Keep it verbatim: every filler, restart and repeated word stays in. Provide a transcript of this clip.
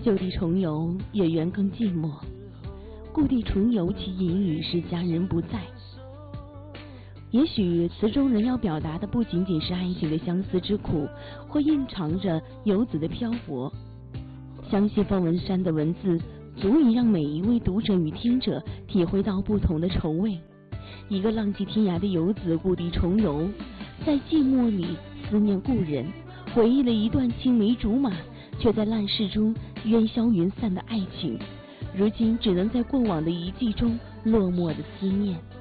旧地重游，也缘更寂寞。故地重游，其隐语是佳人不在。也许词中人要表达的不仅仅是爱情的相思之苦，或蕴藏着游子的漂泊。相信方文山的文字足以让每一位读者与听者体会到不同的愁味。一个浪迹天涯的游子故地重游，在寂寞里思念故人，回忆了一段青梅竹马却在烂世中烟消云散的爱情，如今只能在过往的遗迹中落寞的思念。